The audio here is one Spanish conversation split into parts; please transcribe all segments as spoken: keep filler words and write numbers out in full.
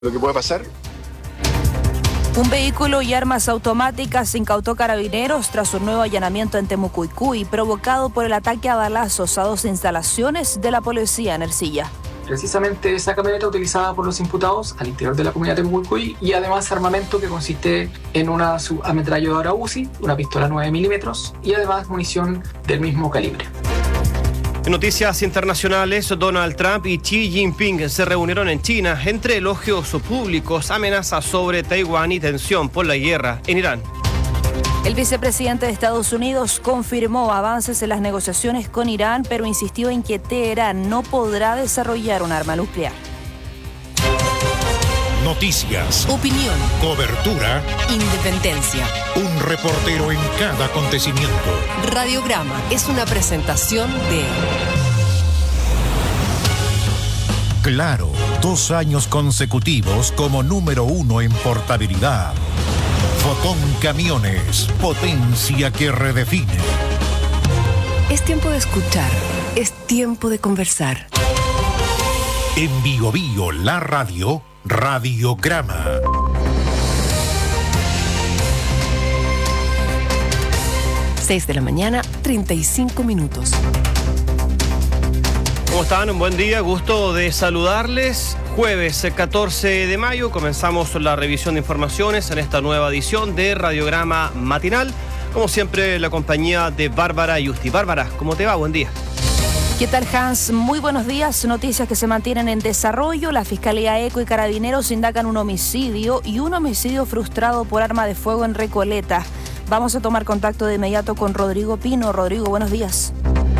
Lo que puede pasar. Un vehículo y armas automáticas incautó Carabineros tras un nuevo allanamiento en Temucuicui, provocado por el ataque a balazos a dos instalaciones de la policía en Ercilla. Precisamente esa camioneta utilizada por los imputados al interior de la comunidad de Temucuicui y además armamento que consiste en una subametralladora U C I, una pistola nueve milímetros y además munición del mismo calibre. En noticias internacionales, Donald Trump y Xi Jinping se reunieron en China entre elogios públicos, amenazas sobre Taiwán y tensión por la guerra en Irán. El vicepresidente de Estados Unidos confirmó avances en las negociaciones con Irán, pero insistió en que Teherán no podrá desarrollar un arma nuclear. Noticias, opinión, cobertura, independencia. Un reportero en cada acontecimiento. Radiograma es una presentación de Claro, dos años consecutivos como número uno en portabilidad. Fotón Camiones, potencia que redefine. Es tiempo de escuchar, es tiempo de conversar. En Bio Bio, la radio, Radiograma. seis de la mañana, treinta y cinco minutos. ¿Cómo están? Un buen día, gusto de saludarles. Jueves catorce de mayo comenzamos la revisión de informaciones en esta nueva edición de Radiograma Matinal. Como siempre, la compañía de Bárbara Yusti. Bárbara, ¿cómo te va? Buen día. ¿Qué tal, Hans? Muy buenos días. Noticias que se mantienen en desarrollo. La Fiscalía ECO y Carabineros indagan un homicidio y un homicidio frustrado por arma de fuego en Recoleta. Vamos a tomar contacto de inmediato con Rodrigo Pino. Rodrigo, buenos días.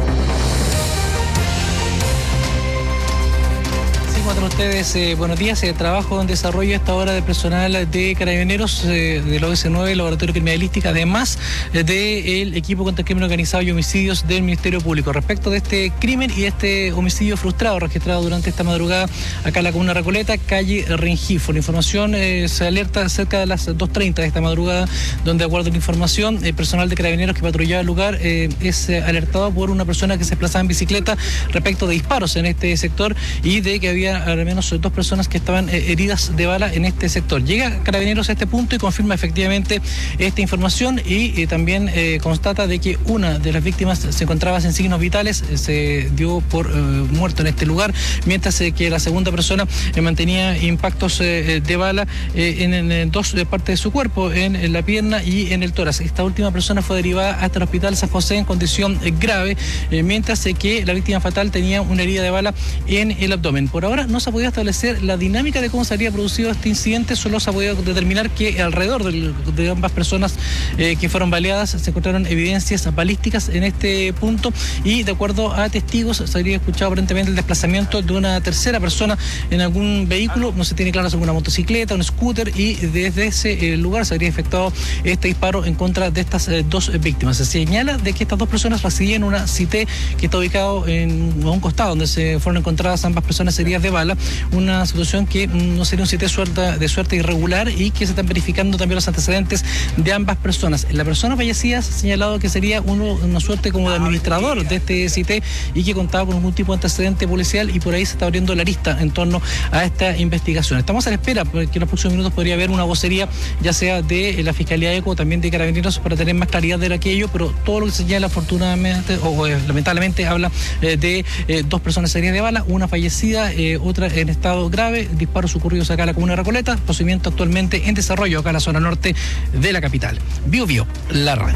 Con ustedes, eh, buenos días. Eh, trabajo en desarrollo a esta hora de personal de Carabineros eh, del O S nueve, Laboratorio Criminalística, además eh, del equipo contra el crimen organizado y homicidios del Ministerio Público. Respecto de este crimen y este homicidio frustrado registrado durante esta madrugada acá en la comuna Recoleta, calle Rengifo. La información eh, se alerta cerca de las dos treinta de esta madrugada, donde, de acuerdo a la información, el personal de Carabineros que patrullaba el lugar eh, es eh, alertado por una persona que se desplazaba en bicicleta respecto de disparos en este sector y de que había al menos dos personas que estaban eh, heridas de bala en este sector. Llega Carabineros a este punto y confirma efectivamente esta información y eh, también eh, constata de que una de las víctimas se encontraba sin signos vitales, eh, se dio por eh, muerto en este lugar, mientras eh, que la segunda persona eh, mantenía impactos eh, de bala eh, en, en dos eh, partes de su cuerpo, en, en la pierna y en el tórax. Esta última persona fue derivada hasta el hospital San José en condición eh, grave, eh, mientras eh, que la víctima fatal tenía una herida de bala en el abdomen. Por ahora no se ha podido establecer la dinámica de cómo se habría producido este incidente, solo se ha podido determinar que alrededor de, de ambas personas eh, que fueron baleadas se encontraron evidencias balísticas en este punto y, de acuerdo a testigos, se habría escuchado aparentemente el desplazamiento de una tercera persona en algún vehículo, no se tiene claro si alguna motocicleta, un scooter, y desde ese eh, lugar se habría efectuado este disparo en contra de estas eh, dos víctimas. Se señala de que estas dos personas residían en una cité que está ubicado en, a un costado donde se fueron encontradas ambas personas heridas de bala, una situación que no sería un sitio de suerte, de suerte irregular y que se están verificando también los antecedentes de ambas personas. La persona fallecida se ha señalado que sería uno, una suerte como de administrador de este sitio y que contaba con algún tipo de antecedente policial, y por ahí se está abriendo la lista en torno a esta investigación. Estamos a la espera porque en los próximos minutos podría haber una vocería, ya sea de la Fiscalía ECO o también de Carabineros, para tener más claridad de aquello, pero todo lo que se señala afortunadamente o eh, lamentablemente habla eh, de eh, dos personas heridas de bala, una fallecida, eh, otra en estado grave, disparos ocurridos acá en la comuna de Recoleta, procedimiento actualmente en desarrollo acá en la zona norte de la capital. Bio Bio, la radio.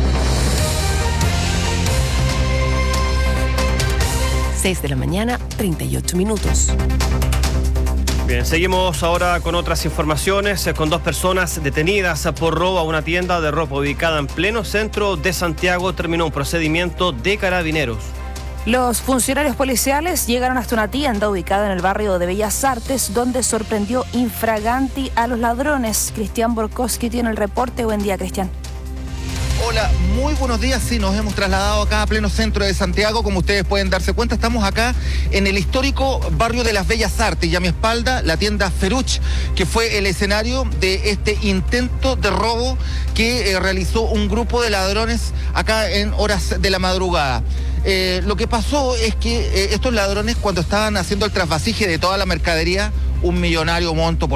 seis de la mañana, treinta y ocho minutos. Bien, seguimos ahora con otras informaciones, con dos personas detenidas por robo a una tienda de ropa ubicada en pleno centro de Santiago. Terminó un procedimiento de Carabineros. Los funcionarios policiales llegaron hasta una tienda ubicada en el barrio de Bellas Artes, donde sorprendió infraganti a los ladrones. Cristian Borkowski tiene el reporte. Buen día, Cristian. Hola, muy buenos días. Sí, nos hemos trasladado acá a pleno centro de Santiago. Como ustedes pueden darse cuenta, estamos acá en el histórico barrio de las Bellas Artes y a mi espalda la tienda Feruch, que fue el escenario de este intento de robo que eh, realizó un grupo de ladrones acá en horas de la madrugada. Eh, lo que pasó es que eh, estos ladrones, cuando estaban haciendo el trasvasije de toda la mercadería un millonario monto por